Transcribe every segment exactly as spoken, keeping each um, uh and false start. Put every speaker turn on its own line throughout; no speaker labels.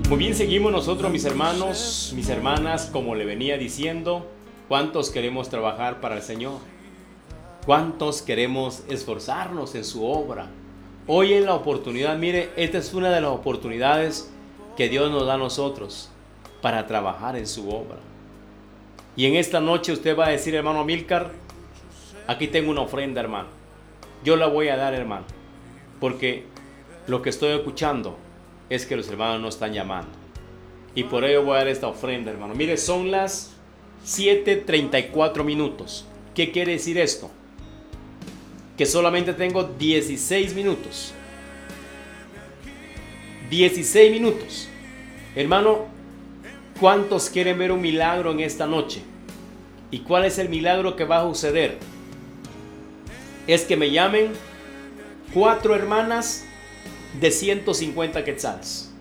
Muy bien, seguimos nosotros, mis hermanos, mis hermanas, como le venía diciendo, ¿cuántos queremos trabajar para el Señor? ¿Cuántos queremos esforzarnos en su obra? Hoy en la oportunidad, mire, esta es una de las oportunidades que Dios nos da a nosotros para trabajar en su obra. Y en esta noche usted va a decir, hermano Amílcar, aquí tengo una ofrenda, hermano. Yo la voy a dar, hermano, porque lo que estoy escuchando es que los hermanos nos están llamando. Y por ello voy a dar esta ofrenda, hermano. Mire, son las siete treinta y cuatro minutos. ¿Qué quiere decir esto? Que solamente tengo dieciséis minutos. dieciséis minutos. Hermano, ¿cuántos quieren ver un milagro en esta noche? ¿Y cuál es el milagro que va a suceder? Es que me llamen cuatro hermanas de ciento cincuenta quetzales.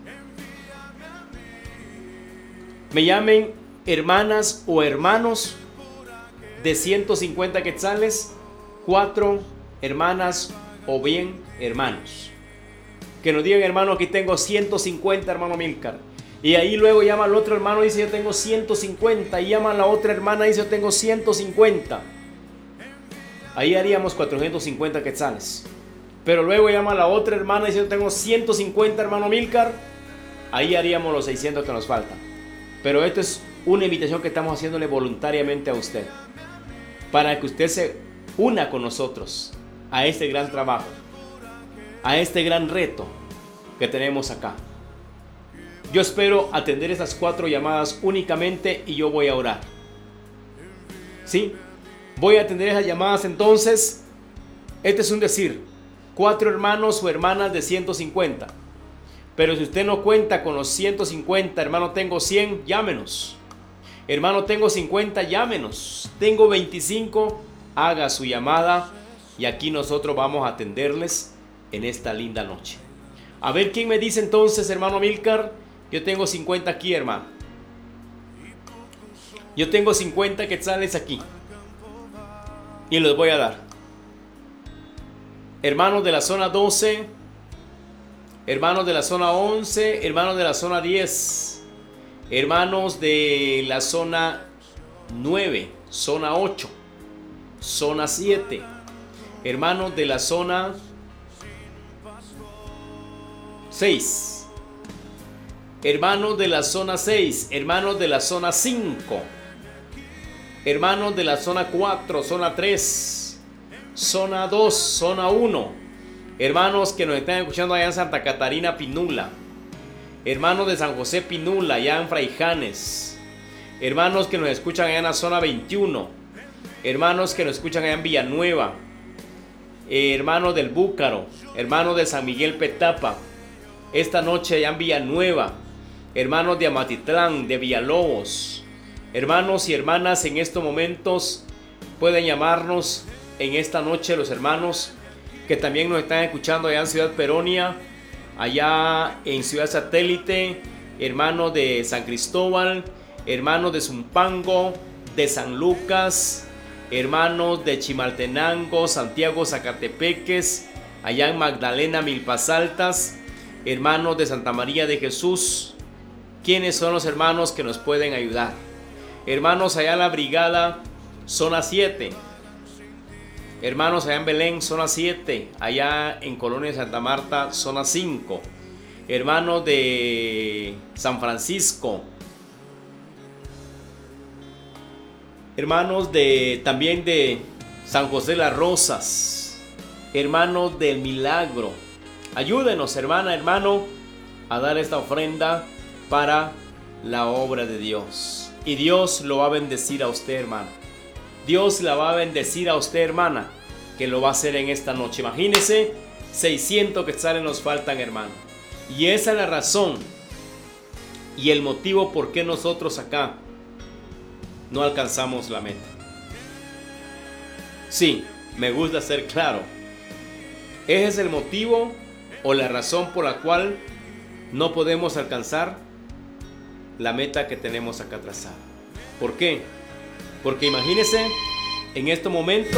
Me llamen hermanas o hermanos de ciento cincuenta quetzales, cuatro hermanas o bien hermanos. Que nos digan, hermano, aquí tengo ciento cincuenta, hermano Amílcar. Y ahí luego llama al otro hermano y dice, yo tengo ciento cincuenta. Y llama a la otra hermana y dice, yo tengo ciento cincuenta. Ahí haríamos cuatrocientos cincuenta quetzales. Pero luego llama a la otra hermana y dice, yo tengo ciento cincuenta, hermano Amílcar. Ahí haríamos los seiscientos que nos faltan. Pero esto es una invitación que estamos haciéndole voluntariamente a usted, para que usted se una con nosotros a este gran trabajo, a este gran reto que tenemos acá. Yo espero atender esas cuatro llamadas únicamente y yo voy a orar. ¿Sí? Voy a atender esas llamadas entonces. Este es un decir. Cuatro hermanos o hermanas de ciento cincuenta. Pero si usted no cuenta con los ciento cincuenta, hermano, tengo cien, llámenos. Hermano, tengo cincuenta, llámenos. Tengo veinticinco, haga su llamada y aquí nosotros vamos a atenderles en esta linda noche. A ver quién me dice entonces, hermano Amílcar. Yo tengo cincuenta aquí, hermano. Yo tengo cincuenta quetzales aquí y los voy a dar. Hermanos de la zona doce, hermanos de la zona once, hermanos de la zona diez, hermanos de la zona nueve, zona ocho, zona siete, hermanos de la zona seis, hermanos de la zona seis, hermanos de la zona cinco, hermanos de la zona cuatro, zona tres, zona dos, zona uno, hermanos que nos están escuchando allá en Santa Catarina Pinula, hermanos de San José Pinula, allá en Fraijanes, hermanos que nos escuchan allá en la zona veintiuno, hermanos que nos escuchan allá en Villanueva, eh, hermanos del Búcaro, hermanos de San Miguel Petapa, esta noche allá en Villanueva, hermanos de Amatitlán, de Villalobos, hermanos y hermanas en estos momentos pueden llamarnos en esta noche los hermanos que también nos están escuchando allá en Ciudad Peronia, allá en Ciudad Satélite, hermanos de San Cristóbal, hermanos de Zumpango, de San Lucas, hermanos de Chimaltenango, Santiago Zacatepeques, allá en Magdalena, Milpas Altas, hermanos de Santa María de Jesús. ¿Quiénes son los hermanos que nos pueden ayudar? Hermanos allá en la brigada, zona siete. Hermanos allá en Belén, zona siete. Allá en Colonia Santa Marta, zona cinco. Hermanos de San Francisco. Hermanos de también de San José de las Rosas. Hermanos del Milagro. Ayúdenos, hermana, hermano, a dar esta ofrenda para la obra de Dios. Y Dios lo va a bendecir a usted, hermano. Dios la va a bendecir a usted, hermana, que lo va a hacer en esta noche. Imagínese, seiscientos quetzales nos faltan, hermano. Y esa es la razón y el motivo por qué nosotros acá no alcanzamos la meta. Sí, me gusta ser claro. Ese es el motivo o la razón por la cual no podemos alcanzar la meta que tenemos acá trazada. ¿Por qué? Porque imagínense, en este momento